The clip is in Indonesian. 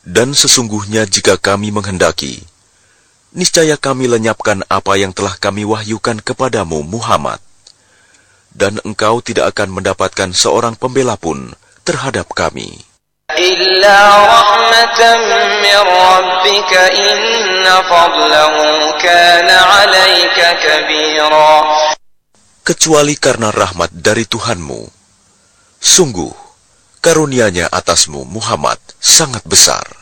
Dan sesungguhnya jika kami menghendaki, niscaya kami lenyapkan apa yang telah kami wahyukan kepadamu, Muhammad. Dan engkau tidak akan mendapatkan seorang pembela pun terhadap kami. إِلَّا رَحْمَةً مِّن رَّبِّكَ إِنَّ فَضْلَهُ كَانَ عَلَيْكَ كَبِيرًا. Kecuali karena rahmat dari Tuhanmu. Sungguh, karunia-Nya atasmu, Muhammad, sangat besar.